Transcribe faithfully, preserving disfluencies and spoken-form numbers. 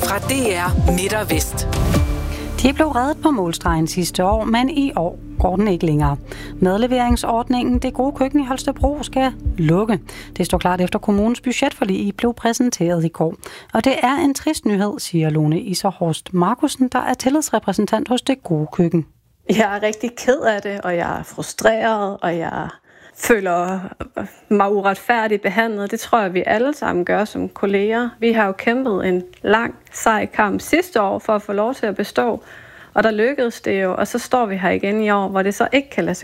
fra D R Midt og Vest. De blev reddet på målstregen sidste år, men i år går den ikke længere. Madleveringsordningen Det Gode Køkken i Holstebro skal lukke. Det står klart efter kommunens budgetforlig blev præsenteret i går. Og det er en trist nyhed, siger Lone Iserhorst Markusen, der er tillidsrepræsentant hos Det Gode Køkken. Jeg er rigtig ked af det, og jeg er frustreret, og jeg føler mig uretfærdigt behandlet. Det tror jeg, vi alle sammen gør som kolleger. Vi har jo kæmpet en lang, sej kamp sidste år for at få lov til at bestå, og der lykkedes det jo, og så står vi her igen i år, hvor det så ikke kan lade sig